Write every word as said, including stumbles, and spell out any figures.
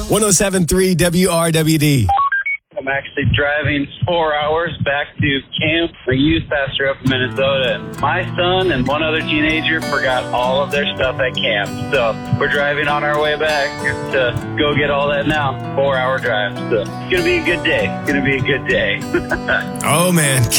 one oh seven point three W R W D. I'm actually driving four hours back to camp, a youth pastor up in Minnesota. My son and one other teenager forgot all of their stuff at camp. So we're driving on our way back to go get all that now. Four hour drive. So it's going to be a good day. It's going to be a good day. Oh, man.